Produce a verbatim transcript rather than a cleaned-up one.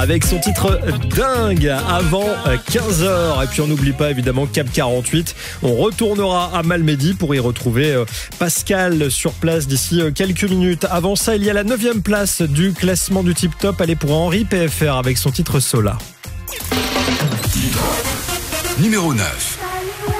avec son titre Dingue avant quinze heures. Et puis on n'oublie pas évidemment Cap quarante-huit. On retournera à Malmedy pour y retrouver Pascal sur place d'ici quelques minutes. Avant ça, il y a la neuvième place du classement du Tip Top. Elle est pour Henri P F R avec son titre Sola. Numéro neuf.